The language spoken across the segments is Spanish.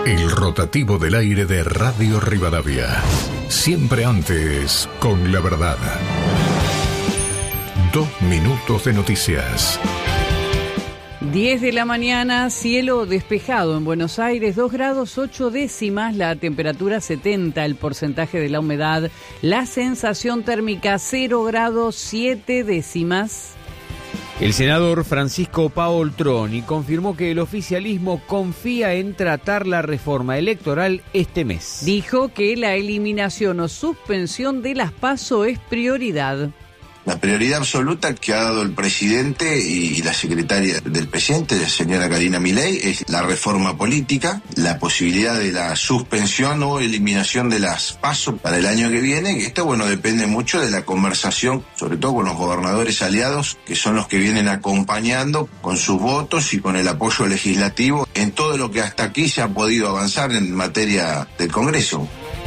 El rotativo del aire de Radio Rivadavia. Siempre antes, con la verdad. 2 minutos de noticias. 10 de la mañana, cielo despejado en Buenos Aires, 2 grados 8 décimas, la temperatura 70, el porcentaje de la humedad, la sensación térmica 0 grados 7 décimas. El senador Francisco Paoltroni confirmó que el oficialismo confía en tratar la reforma electoral este mes. Dijo que la eliminación o suspensión de las PASO es prioridad. La prioridad absoluta que ha dado el presidente y la secretaria del presidente, la señora Karina Milei, es la reforma política, la posibilidad de la suspensión o eliminación de las PASO para el año que viene. Esto, depende mucho de la conversación, sobre todo con los gobernadores aliados, que son los que vienen acompañando con sus votos y con el apoyo legislativo en todo lo que hasta aquí se ha podido avanzar en materia del Congreso.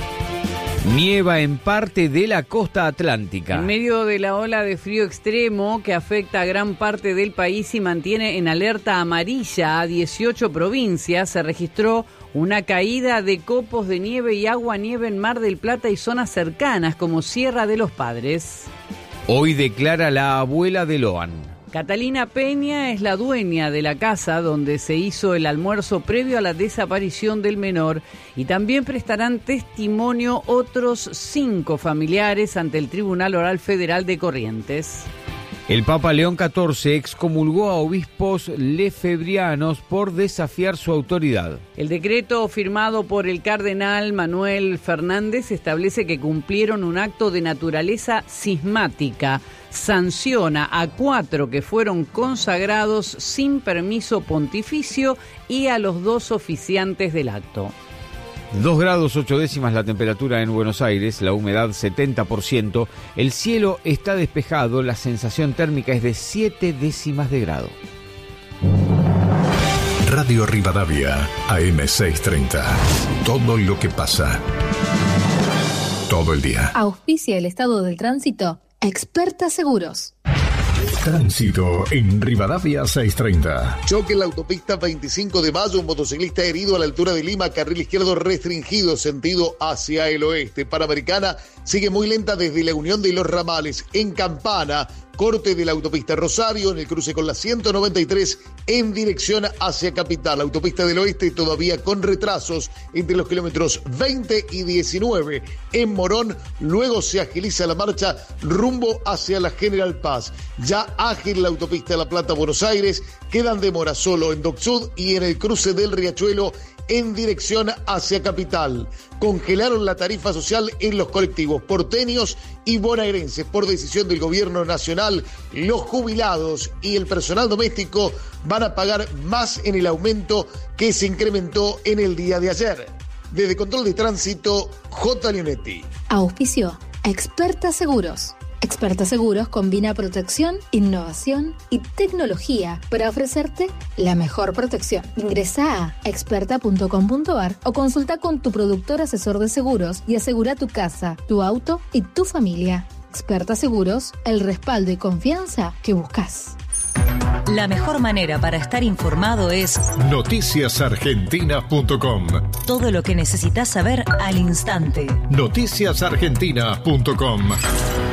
Nieva en parte de la costa atlántica. En medio de la ola de frío extremo que afecta a gran parte del país y mantiene en alerta amarilla a 18 provincias, se registró una caída de copos de nieve y agua-nieve en Mar del Plata y zonas cercanas como Sierra de los Padres. Hoy declara la abuela de Loan. Catalina Peña es la dueña de la casa donde se hizo el almuerzo previo a la desaparición del menor y también prestarán testimonio otros 5 familiares ante el Tribunal Oral Federal de Corrientes. El Papa León XIV excomulgó a obispos lefebrianos por desafiar su autoridad. El decreto firmado por el cardenal Manuel Fernández establece que cumplieron un acto de naturaleza cismática. Sanciona a 4 que fueron consagrados sin permiso pontificio y a los 2 oficiantes del acto. 2 grados 8 décimas la temperatura en Buenos Aires, la humedad 70%, el cielo está despejado, la sensación térmica es de 7 décimas de grado. Radio Rivadavia, AM630. Todo lo que pasa. Todo el día. Auspicia el estado del tránsito. Experta Seguros. Tránsito en Rivadavia 630. Choque en la autopista 25 de Mayo, un motociclista herido a la altura de Lima, carril izquierdo restringido, sentido hacia el oeste. Panamericana sigue muy lenta desde la Unión de los Ramales. En Campana, corte de la autopista Rosario, en el cruce con la 193, en dirección hacia Capital. Autopista del Oeste todavía con retrasos entre los kilómetros 20 y 19. En Morón, luego se agiliza la marcha rumbo hacia la General Paz. Ya ágil la autopista La Plata-Buenos Aires, quedan demoras solo en Dock Sud y en el cruce del Riachuelo, en dirección hacia Capital. Congelaron la tarifa social en los colectivos porteños y bonaerenses por decisión del gobierno nacional. Los jubilados y el personal doméstico van a pagar más en el aumento que se incrementó en el día de ayer. Desde Control de Tránsito, J. Leonetti. Auspicio Experta Seguros. Experta Seguros combina protección, innovación y tecnología para ofrecerte la mejor protección. Ingresa a experta.com.ar o consulta con tu productor asesor de seguros y asegura tu casa, tu auto y tu familia. Experta Seguros, el respaldo y confianza que buscas. La mejor manera para estar informado es noticiasargentinas.com. Todo lo que necesitas saber al instante. noticiasargentinas.com.